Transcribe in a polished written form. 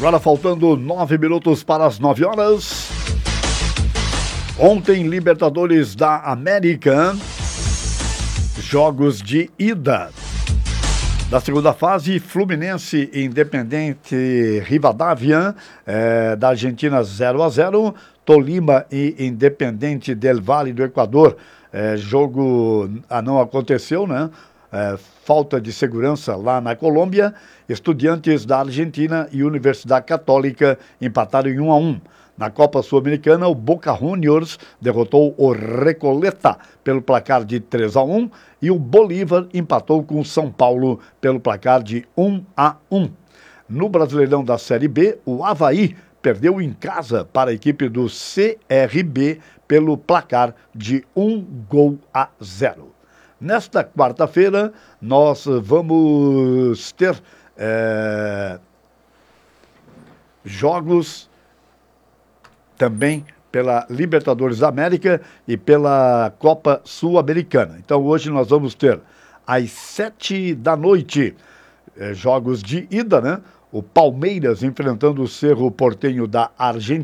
Agora faltando 9 minutos para as 9 horas. Ontem, Libertadores da América, jogos de ida. Da segunda fase, Fluminense e Independente Rivadavia, da Argentina 0-0. Tolima e Independente del Valle do Equador, jogo não aconteceu, né? Falta de segurança lá na Colômbia. Estudiantes da Argentina e Universidade Católica empataram em 1-1. Na Copa Sul-Americana, o Boca Juniors derrotou o Recoleta pelo placar de 3-1 e o Bolívar empatou com o São Paulo pelo placar de 1-1. No Brasileirão da Série B, o Avaí perdeu em casa para a equipe do CRB pelo placar de 1-0. Nesta quarta-feira, nós vamos ter jogos também pela Libertadores da América e pela Copa Sul-Americana. Então hoje nós vamos ter às 19h, jogos de ida, né? O Palmeiras enfrentando o Cerro Porteño da Argentina.